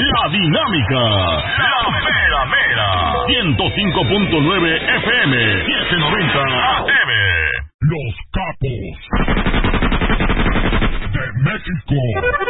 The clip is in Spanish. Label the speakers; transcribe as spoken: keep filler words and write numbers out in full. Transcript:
Speaker 1: La Dinámica, La Mera Mera, ciento cinco punto nueve F M, setecientos noventa A M. Los capos de México.